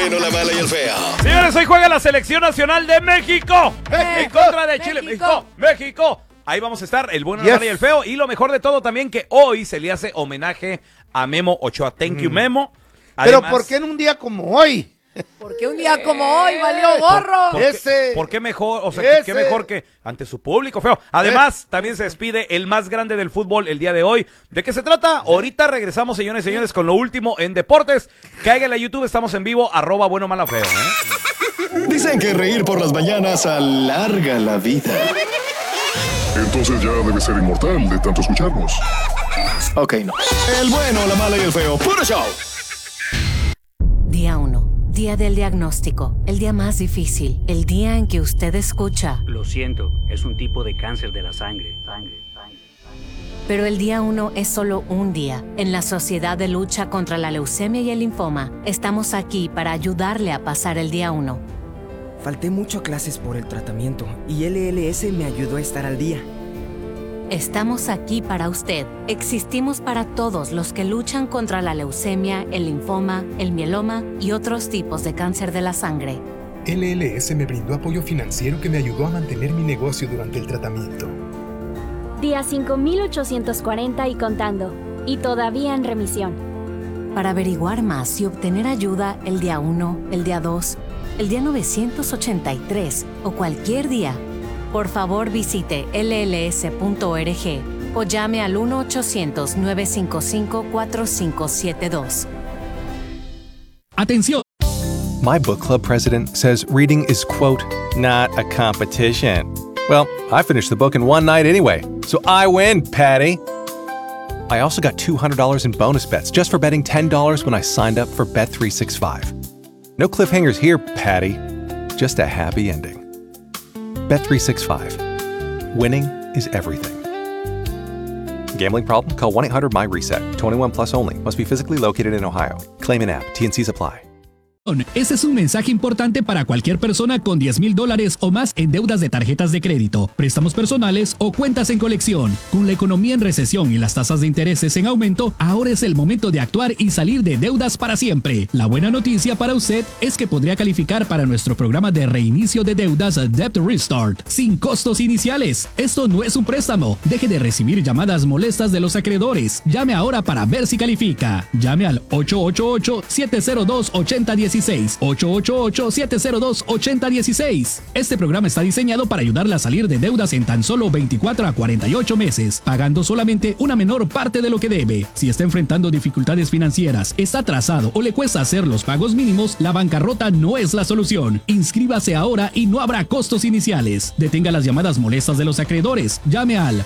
bueno, la mala y el feo. Señores, hoy juega la selección nacional de México. En contra de Chile. México. Ahí vamos a estar, el bueno, la mala y el feo. Y lo mejor de todo también que hoy se le hace homenaje a Memo Ochoa. Thank you, Memo. Además, pero ¿por qué en un día como hoy? Porque un día como hoy valió gorro. ¿Por qué mejor? O sea, ¿qué mejor que ante su público, feo? Además, también se despide el más grande del fútbol el día de hoy. ¿De qué se trata? Ahorita regresamos, señores y señores, con lo último en deportes. Cáiganle a YouTube, estamos en vivo, @bueno, mala, feo. Dicen que reír por las mañanas alarga la vida. Entonces ya debe ser inmortal de tanto escucharnos. Ok, no. El bueno, la mala y el feo. ¡Puro show! Día 1. Día del diagnóstico. El día más difícil. El día en que usted escucha. Lo siento, es un tipo de cáncer de la sangre. Pero el día 1 es solo un día. En la Sociedad de Lucha contra la Leucemia y el Linfoma, estamos aquí para ayudarle a pasar el día 1. Falté mucho a clases por el tratamiento y LLS me ayudó a estar al día. Estamos aquí para usted. Existimos para todos los que luchan contra la leucemia, el linfoma, el mieloma y otros tipos de cáncer de la sangre. LLS me brindó apoyo financiero que me ayudó a mantener mi negocio durante el tratamiento. Día 5840 y contando. Y todavía en remisión. Para averiguar más y obtener ayuda el día 1, el día 2, el día 983 o cualquier día, por favor visite lls.org o llame al 1-800-955-4572. Atención. My book club president says reading is, quote, not a competition. Well, I finished the book in one night anyway, so I win, Patty. I also got $200 in bonus bets just for betting $10 when I signed up for Bet365. No cliffhangers here, Patty. Just a happy ending. Bet365. Winning is everything. Gambling problem? Call 1-800-MY-RESET. 21 plus only. Must be physically located in Ohio. Claim in app. T&Cs apply. Ese es un mensaje importante para cualquier persona con $10,000 o más en deudas de tarjetas de crédito, préstamos personales o cuentas en colección. Con la economía en recesión y las tasas de intereses en aumento, ahora es el momento de actuar y salir de deudas para siempre. La buena noticia para usted es que podría calificar para nuestro programa de reinicio de deudas Debt Restart, sin costos iniciales. Esto no es un préstamo. Deje de recibir llamadas molestas de los acreedores. Llame ahora para ver si califica. Llame al 888-702-8016. 888-702-8016. Este programa está diseñado para ayudarle a salir de deudas en tan solo 24 a 48 meses, pagando solamente una menor parte de lo que debe. Si está enfrentando dificultades financieras, está atrasado o le cuesta hacer los pagos mínimos, la bancarrota no es la solución. Inscríbase ahora y no habrá costos iniciales. Detenga las llamadas molestas de los acreedores. Llame al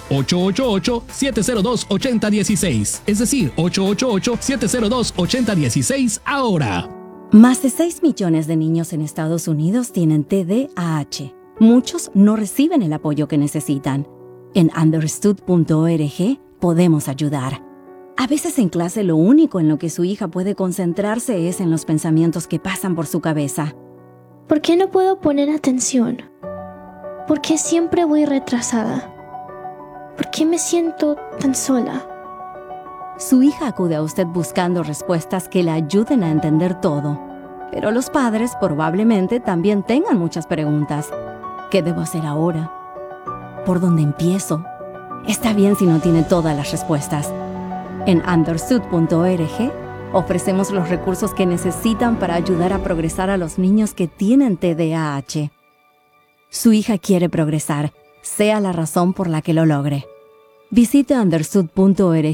888-702-8016. Es decir, 888-702-8016 ahora. Más de 6 millones de niños en Estados Unidos tienen TDAH. Muchos no reciben el apoyo que necesitan. En understood.org podemos ayudar. A veces en clase lo único en lo que su hija puede concentrarse es en los pensamientos que pasan por su cabeza. ¿Por qué no puedo poner atención? ¿Por qué siempre voy retrasada? ¿Por qué me siento tan sola? Su hija acude a usted buscando respuestas que le ayuden a entender todo. Pero los padres probablemente también tengan muchas preguntas. ¿Qué debo hacer ahora? ¿Por dónde empiezo? Está bien si no tiene todas las respuestas. En understood.org ofrecemos los recursos que necesitan para ayudar a progresar a los niños que tienen TDAH. Su hija quiere progresar, sea la razón por la que lo logre. Visite understood.org